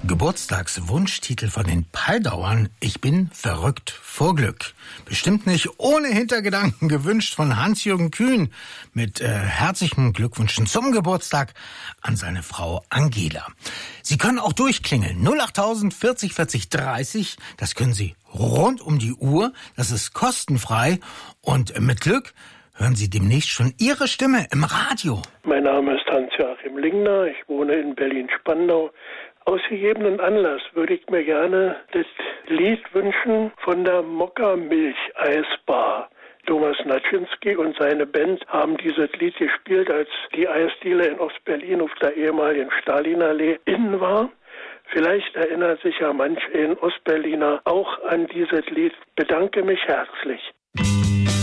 Geburtstagswunschtitel von den Paldauern: Ich bin verrückt vor Glück. Bestimmt nicht ohne Hintergedanken gewünscht von Hans-Jürgen Kühn mit herzlichen Glückwünschen zum Geburtstag an seine Frau Angela. Sie können auch durchklingeln. 08000 40 40 30. Das können Sie rund um die Uhr. Das ist kostenfrei. Und mit Glück hören Sie demnächst schon Ihre Stimme im Radio. Mein Name ist Hans-Joachim Lingner. Ich wohne in Berlin-Spandau. Aus gegebenen Anlass würde ich mir gerne das Lied wünschen von der Mokka-Milch-Eisbar. Thomas Naczynski und seine Band haben dieses Lied gespielt, als die Eisdiele in Ostberlin auf der ehemaligen Stalinallee innen war. Vielleicht erinnert sich ja manch ein Ostberliner auch an dieses Lied. Bedanke mich herzlich.